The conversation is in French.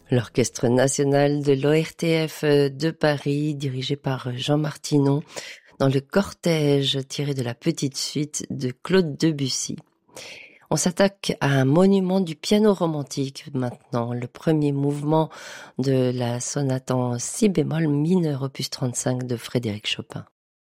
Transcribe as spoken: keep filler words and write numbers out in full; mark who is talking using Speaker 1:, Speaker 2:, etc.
Speaker 1: L'Orchestre national de l'O R T F de Paris, dirigé par Jean Martinon, dans le cortège tiré de la petite suite de Claude Debussy. On s'attaque à un monument du piano romantique maintenant, le premier mouvement de la sonate en si bémol mineur opus trente-cinq de Frédéric Chopin.